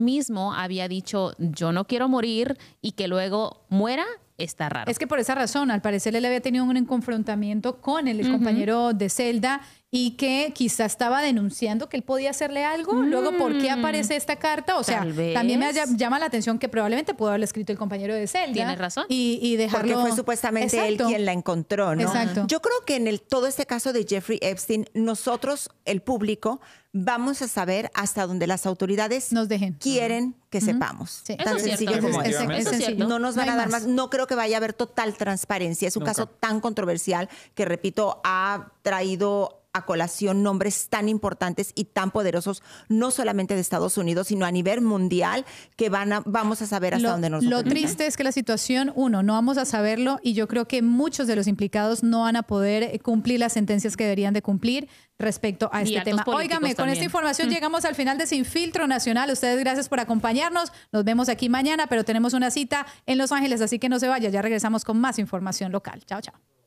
mismo había dicho, yo no quiero morir, y que luego muera, está raro. Es que por esa razón, al parecer él había tenido un confrontamiento con el compañero de celda y que quizá estaba denunciando que él podía hacerle algo. Luego, ¿por qué aparece esta carta? O sea, también me llama la atención que probablemente pudo haberle escrito el compañero de celda. Tienes razón. Y dejarlo... Porque fue supuestamente él quien la encontró, ¿no? Exacto. Yo creo que en todo este caso de Jeffrey Epstein, nosotros, el público, vamos a saber hasta donde las autoridades nos dejen. Quieren que sepamos. Sí. Tan Eso es sencillo cierto. como Es sencillo. No nos van No a hay dar más. No creo que vaya a haber total transparencia. Es un caso tan controversial que, repito, ha traído a colación nombres tan importantes y tan poderosos, no solamente de Estados Unidos, sino a nivel mundial, que vamos a saber hasta dónde nos Lo triste es que la situación, no vamos a saberlo, y yo creo que muchos de los implicados no van a poder cumplir las sentencias que deberían de cumplir respecto a este tema. Óigame, con esta información llegamos al final de Sin Filtro Nacional. Ustedes, gracias por acompañarnos. Nos vemos aquí mañana, pero tenemos una cita en Los Ángeles, así que no se vaya. Ya regresamos con más información local. Chao, chao.